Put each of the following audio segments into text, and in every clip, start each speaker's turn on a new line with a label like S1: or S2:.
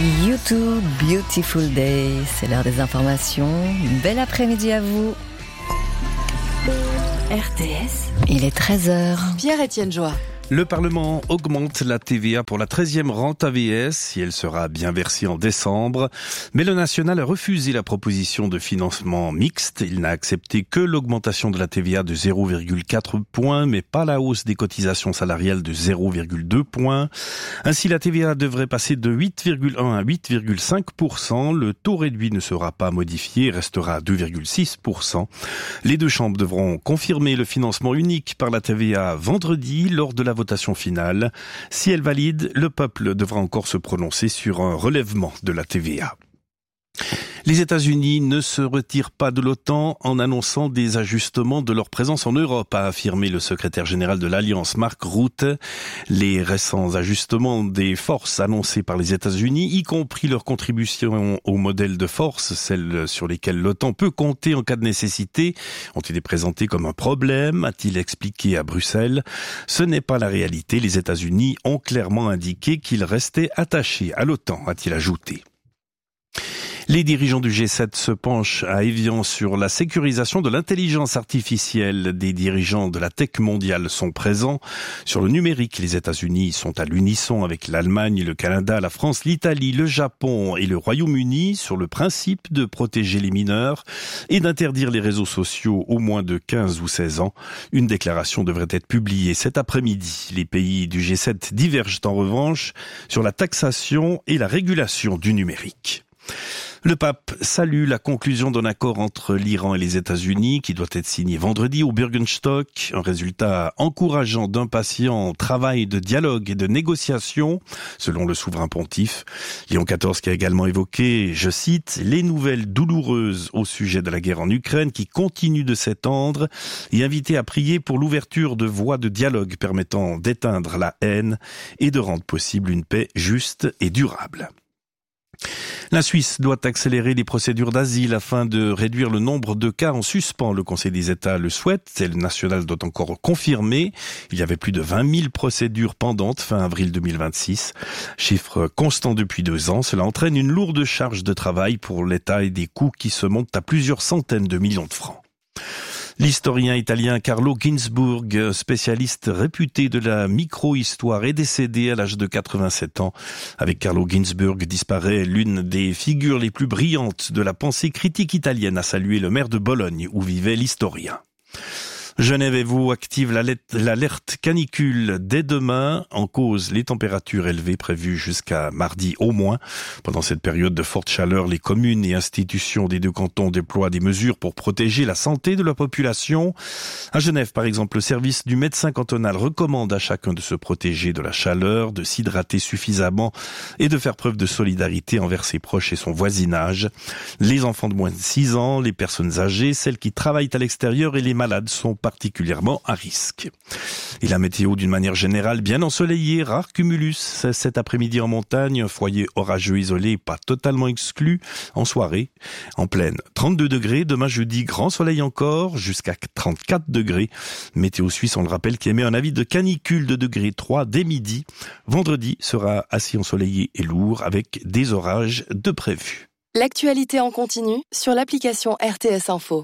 S1: YouTube, Beautiful Day, c'est l'heure des informations. Bel après-midi à vous. RTS, il est 13h.
S2: Pierre-Étienne Joie.
S3: Le Parlement augmente la TVA pour la 13e rente AVS, si elle sera bien versée en décembre. Mais le national a refusé la proposition de financement mixte. Il n'a accepté que l'augmentation de la TVA de 0,4 points, mais pas la hausse des cotisations salariales de 0,2 points. Ainsi, la TVA devrait passer de 8,1 à 8,5%. Le taux réduit ne sera pas modifié et restera à 2,6%. Les deux chambres devront confirmer le financement unique par la TVA vendredi lors de la votation finale. Si elle valide, le peuple devra encore se prononcer sur un relèvement de la TVA. Les États-Unis ne se retirent pas de l'OTAN en annonçant des ajustements de leur présence en Europe, a affirmé le secrétaire général de l'Alliance, Mark Rutte. Les récents ajustements des forces annoncés par les États-Unis, y compris leur contribution au modèle de force, celles sur lesquelles l'OTAN peut compter en cas de nécessité, ont été présentés comme un problème, a-t-il expliqué à Bruxelles. Ce n'est pas la réalité. Les États-Unis ont clairement indiqué qu'ils restaient attachés à l'OTAN, a-t-il ajouté. Les dirigeants du G7 se penchent à Évian sur la sécurisation de l'intelligence artificielle. Des dirigeants de la tech mondiale sont présents. Sur le numérique, les États-Unis sont à l'unisson avec l'Allemagne, le Canada, la France, l'Italie, le Japon et le Royaume-Uni sur le principe de protéger les mineurs et d'interdire les réseaux sociaux aux moins de 15 ou 16 ans. Une déclaration devrait être publiée cet après-midi. Les pays du G7 divergent en revanche sur la taxation et la régulation du numérique. Le pape salue la conclusion d'un accord entre l'Iran et les États-Unis qui doit être signé vendredi au Bürgenstock. Un résultat encourageant d'un patient travail de dialogue et de négociation, selon le souverain pontife. Léon XIV qui a également évoqué, je cite, les nouvelles douloureuses au sujet de la guerre en Ukraine qui continue de s'étendre et invité à prier pour l'ouverture de voies de dialogue permettant d'éteindre la haine et de rendre possible une paix juste et durable. La Suisse doit accélérer les procédures d'asile afin de réduire le nombre de cas en suspens. Le Conseil des États le souhaite et le national doit encore confirmer. Il y avait plus de 20 000 procédures pendantes fin avril 2026. Chiffre constant depuis 2 ans. Cela entraîne une lourde charge de travail pour l'État et des coûts qui se montent à plusieurs centaines de millions de francs. L'historien italien Carlo Ginzburg, spécialiste réputé de la micro-histoire, est décédé à l'âge de 87 ans. Avec Carlo Ginzburg disparaît l'une des figures les plus brillantes de la pensée critique italienne, a salué le maire de Bologne où vivait l'historien. Genève et Vaud active l'alerte canicule dès demain. En cause, les températures élevées prévues jusqu'à mardi au moins. Pendant cette période de forte chaleur, les communes et institutions des 2 cantons déploient des mesures pour protéger la santé de la population. À Genève, par exemple, le service du médecin cantonal recommande à chacun de se protéger de la chaleur, de s'hydrater suffisamment et de faire preuve de solidarité envers ses proches et son voisinage. Les enfants de moins de 6 ans, les personnes âgées, celles qui travaillent à l'extérieur et les malades sont particulièrement à risque. Et la météo d'une manière générale bien ensoleillée, rare cumulus cet après-midi en montagne, un foyer orageux isolé pas totalement exclu en soirée, en pleine 32 degrés, demain jeudi grand soleil encore jusqu'à 34 degrés. Météo Suisse, on le rappelle, qui émet un avis de canicule de degré 3 dès midi. Vendredi sera assez ensoleillé et lourd avec des orages de prévus.
S2: L'actualité en continu sur l'application RTS Info.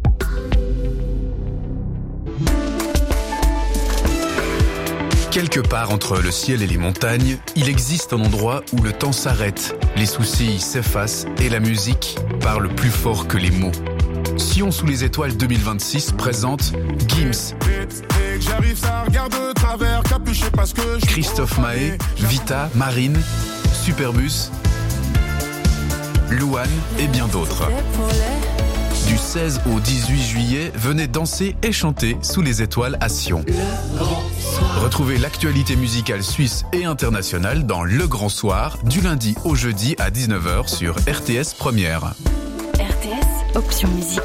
S4: Quelque part entre le ciel et les montagnes, il existe un endroit où le temps s'arrête, les soucis s'effacent et la musique parle plus fort que les mots. Sion sous les étoiles 2026 présente Gims, Christophe Mahé, Vita, Marine, Superbus, Louane et bien d'autres. Du 16 au 18 juillet, venez danser et chanter sous les étoiles à Sion. Retrouvez l'actualité musicale suisse et internationale dans Le Grand Soir, du lundi au jeudi à 19h sur RTS Première.
S1: RTS, option musique.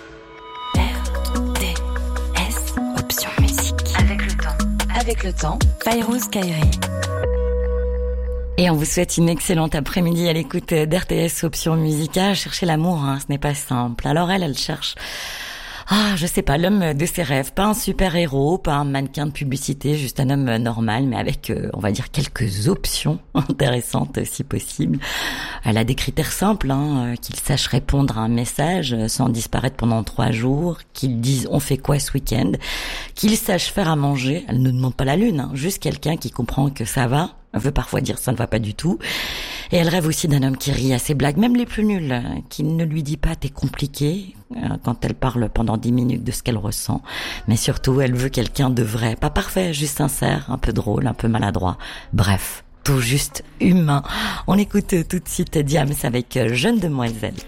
S1: RTS, option musique. Avec le temps, Fairouz Kairi. Et on vous souhaite une excellente après-midi à l'écoute d'RTS Option Musicale. Chercher l'amour, ce n'est pas simple. Alors elle cherche Je sais pas, l'homme de ses rêves, pas un super-héros, pas un mannequin de publicité, juste un homme normal, mais avec, on va dire, quelques options intéressantes si possible. Elle a des critères simples, qu'il sache répondre à un message sans disparaître pendant 3 jours, qu'il dise on fait quoi ce week-end, qu'il sache faire à manger. Elle ne demande pas la lune, juste quelqu'un qui comprend que ça va, veut parfois dire ça ne va pas du tout. Et elle rêve aussi d'un homme qui rit à ses blagues, même les plus nulles, qui ne lui dit pas t'es compliqué quand elle parle pendant 10 minutes de ce qu'elle ressent. Mais surtout, elle veut quelqu'un de vrai, pas parfait, juste sincère, un peu drôle, un peu maladroit. Bref, tout juste humain. On écoute tout de suite Diams avec Jeune Demoiselle.